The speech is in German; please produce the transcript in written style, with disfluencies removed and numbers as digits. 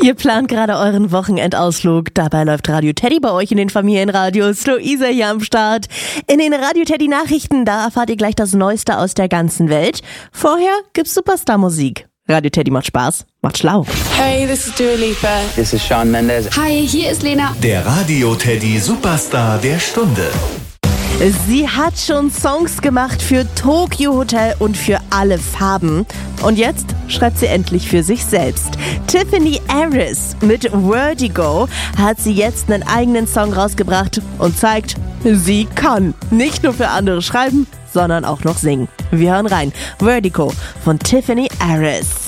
Ihr plant gerade euren Wochenendausflug. Dabei läuft Radio Teddy bei euch in den Familienradios. Luisa hier am Start. In den Radio Teddy Nachrichten, da erfahrt ihr gleich das Neueste aus der ganzen Welt. Vorher gibt's Superstar-Musik. Radio Teddy macht Spaß, macht schlau. Hey, this is Dua Lipa. This is Shawn Mendes. Hi, hier ist Lena. Der Radio Teddy Superstar der Stunde. Sie hat schon Songs gemacht für Tokyo Hotel und für alle Farben. Und jetzt schreibt sie endlich für sich selbst. Tiffany Harris mit Vertigo hat sie jetzt einen eigenen Song rausgebracht und zeigt, sie kann nicht nur für andere schreiben, sondern auch noch singen. Wir hören rein. Vertigo von Tiffany Harris.